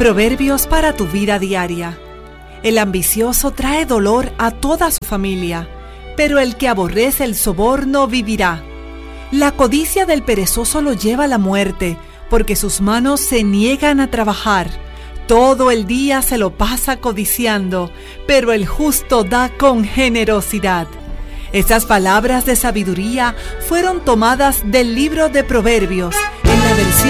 Proverbios para tu vida diaria. El ambicioso trae dolor a toda su familia, pero el que aborrece el soborno vivirá. La codicia del perezoso lo lleva a la muerte, porque sus manos se niegan a trabajar. Todo el día se lo pasa codiciando, pero el justo da con generosidad. Estas palabras de sabiduría fueron tomadas del libro de Proverbios, en la versión